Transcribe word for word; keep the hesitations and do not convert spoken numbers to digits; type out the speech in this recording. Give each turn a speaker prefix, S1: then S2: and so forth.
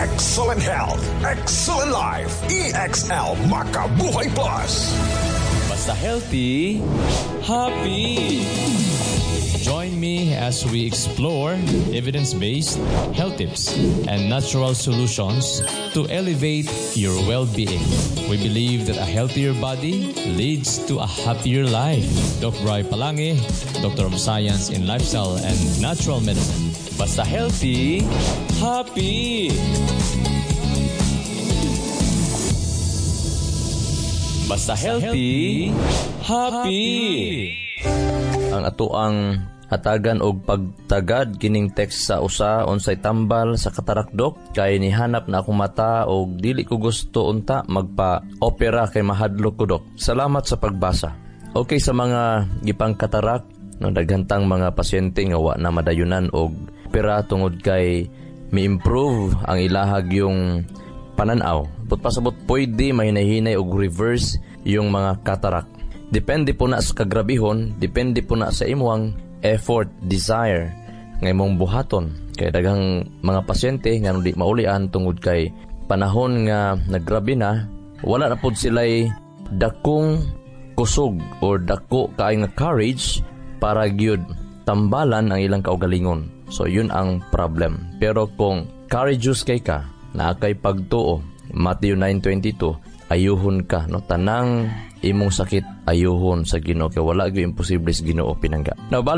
S1: Excellent health, excellent life. E X L Makabuhay Plus.
S2: Basta healthy, happy. Join me as we explore evidence-based health tips and natural solutions to elevate your well-being. We believe that a healthier body leads to a happier life. Doctor Roy Palangi, Doctor of Science in Lifestyle and Natural Medicine. Basta healthy, happy. Basta healthy, happy.
S3: Ang atuang hatagan og pagtagad kining text sa usa unsay tambal sa katarakdok kay nihanap na akong mata og dili ko gusto unta magpa-opera kay mahadlok ko dok. Salamat sa pagbasa. Okay sa mga gipang katarak no daghantang mga pasyente nga wa na madayunan og opera tungod kay mi-improve ang ilahag yung pananaw. But pasabot pwede mahinahinay og reverse yung mga katarak. Depende po na sa kagrabihon, depende po na sa imuang effort, desire nga imong buhaton. Kay daghang mga pasyente nga di maulian tungod kay panahon nga naggrabe na, wala na pud sila'y dakong kusog or dako kaay nga courage para gyud tambalan ang ilang kaugalingon. So yun ang problem. Pero kung courageous kay ka, naakay pagtuo, Matthew nine twenty-two, ayuhon ka, no, tanang imong sakit ayuhon sa Ginoo kay wala gyud imposible sa Ginoo pinangga. Now,